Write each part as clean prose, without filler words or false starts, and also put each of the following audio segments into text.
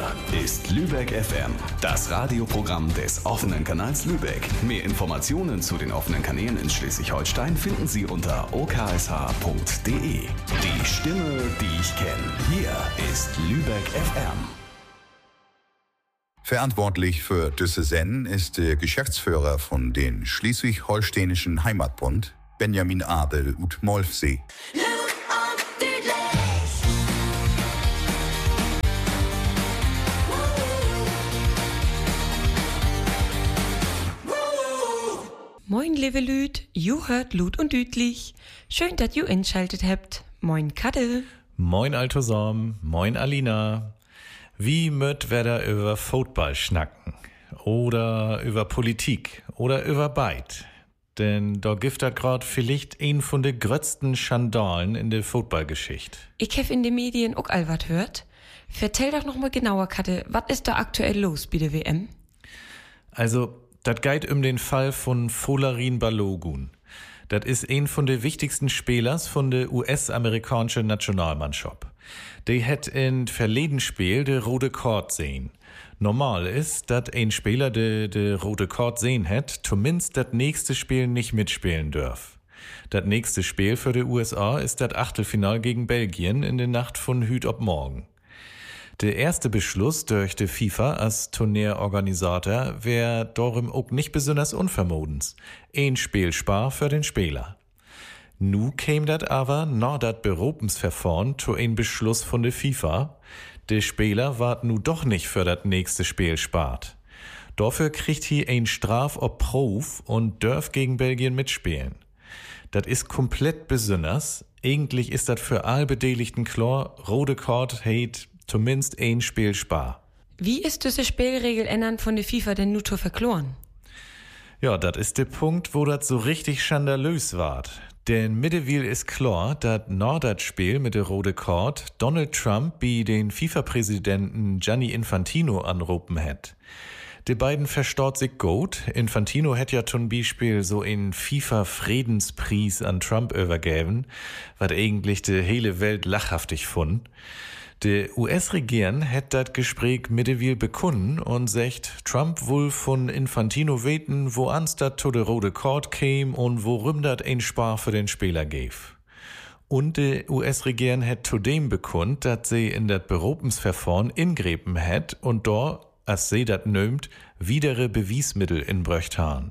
Hier ist Lübeck FM, das Radioprogramm des offenen Kanals Lübeck. Mehr Informationen zu den offenen Kanälen in Schleswig-Holstein finden Sie unter oksh.de. Die Stimme, die ich kenne. Hier ist Lübeck FM. Verantwortlich für diese Sendung ist der Geschäftsführer von den Schleswig-Holsteinischen Heimatbund, Benjamin Adel ut Molfsee. Moin, liebe Lüd, ju hört Lud und Düdlich. Schön, dass ju einschaltet habt. Moin, Kadel. Moin, Alto Sorm. Moin, Alina. Wie möt wir da über Football schnacken? Oder über Politik? Oder über beid? Denn da gibt das grad vielleicht ein von de grötzten Schandalen in der Footballgeschichte. Ich hab in den Medien auch all wat hört. Vertell doch noch mal genauer, Kadel, was ist da aktuell los bei der WM? Also, das geht den Fall von Folarin Balogun. Das ist ein von den wichtigsten Spielers von der US-amerikanischen Nationalmannschaft. Die hat in verleden Spiel de rote Karte sehen. Normal ist, dass ein Spieler de rote Karte sehen hat, zumindest das nächste Spiel nicht mitspielen darf. Das nächste Spiel für die USA ist das Achtelfinal gegen Belgien in der Nacht von Hüt ob morgen. Der erste Beschluss durch die FIFA als Turnierorganisator wär darum auch nicht besonders unvermodens. Ein Spiel spar für den Spieler. Nu käm dat aber nach dat Berufungsverfahren zu ein Beschluss von der FIFA. Der Spieler ward nu doch nicht für dat nächste Spiel spart. Dafür kriegt hi ein Straf ob Prof und dürf gegen Belgien mitspielen. Dat is komplett besonders. Eigentlich ist dat für all Beteiligten klar, rote Karte heit zumindest ein Spiel spar. Wie ist diese Spielregel ändern von der FIFA denn nur zu verkloren? Ja, das ist der Punkt, wo das so richtig skandalös ward. Denn mittlerweile ist klar, dass nach das Spiel mit der rote Karte Donald Trump bei den FIFA-Präsidenten Gianni Infantino anrufen hat. Die beiden verstaut sich gut. Infantino hat ja zum Beispiel so einen FIFA-Friedenspreis an Trump übergeben, was eigentlich die hele Welt lachhaftig fand. Der US-Regierung hat das Gespräch mittlerweile bekunden und sagt, Trump will von Infantino weten, wo ans dat zu der rote Karte käm und worum dat ein Spar für den Spieler gäf. Und die US-Regierung hat zudem bekundet, dass sie in das Berufungsverfahren ingrepen hat und da, als sie dat nömt, widere Beweismittel inbröcht han.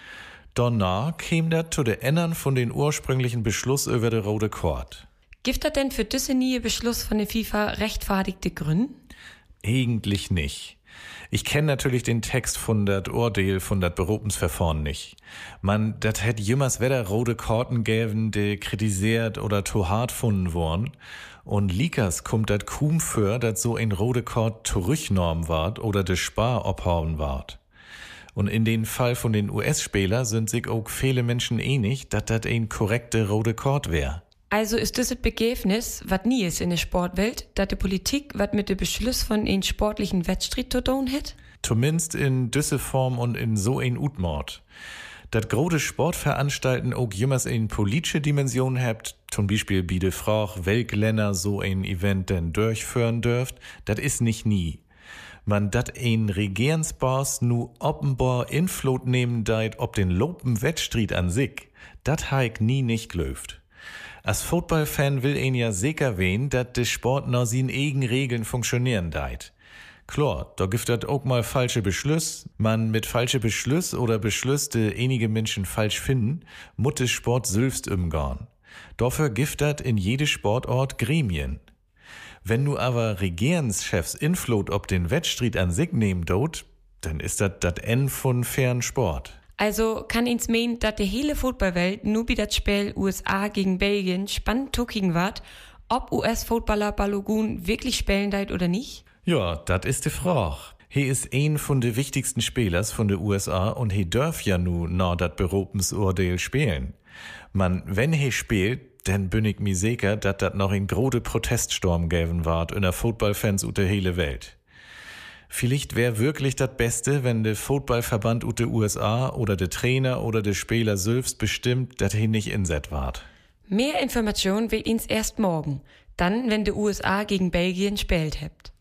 Danach käm dat zu der Ändern von den ursprünglichen Beschluss über die rote Karte. Gibt das denn für diese nie Beschluss von der FIFA rechtfertigte Gründe? Eigentlich nicht. Ich kenne natürlich den Text von dat Urteil von dat Berufungsverfahren nicht. Man, dat hätt jemals weder rote Karten gäven, die kritisiert oder zu hart funden worden. Und Likas kommt dat kaum für, dat so ein rote Kart zurücknorm ward oder de Spar abhauen ward. Und in den Fall von den US-Spielern sind sich auch viele Menschen einig, dat dat ein korrekte rote Kart wär. Also ist das Begäfnis, wat nie ist in der Sportwelt, dass die Politik wat mit dem Beschluss von einen sportlichen Wettstreit zu tun hat? Zumindest in düsse Form und in so ein Utmord. Dat große Sportveranstalten auch jemals in politische Dimension habt, zum Beispiel wie de Frage, welche Länder so ein Event denn durchführen dürft, dat is nicht nie. Man dat ein Regierungsboss nu offenbar Influt nehmen deit ob den lopen Wettstreit an sich, dat haik nie nicht löft. Als Football-Fan will ein ja sicher wehen, dass der Sport nach seinen eigenen Regeln funktionieren deit. Klar, da gibt das auch mal falsche Beschlüsse. Man mit falsche Beschlüsse oder Beschlüsse, die einige Menschen falsch finden, muss der Sport selbst umgehen. Dafür gibt das in jede Sportort Gremien. Wenn nu aber Regierungschefs Influt ob den Wettstreit an sich nehmen dort, dann ist das End von fairen Sport. Also kann ins meinen, dass die hele Footballwelt nur bei das Spiel USA gegen Belgien spannend tuckigen wart, ob US-Footballer Balogun wirklich spielen deit oder nicht? Ja, das ist die Frage. He ist ein von den wichtigsten Spielers von der USA und he darf ja nu nach dat Berufungsurteil spielen. Man, wenn he spielt, dann bin ich mir sicher, dass dat noch ein große Proteststurm geben ward in der Footballfans ut der hele Welt. Vielleicht wär wirklich das Beste, wenn der Footballverband ut der USA oder der Trainer oder der Spieler selbst bestimmt, dass he nicht inset ward. Mehr Informationen will ins erst morgen, dann, wenn die USA gegen Belgien spielt habt.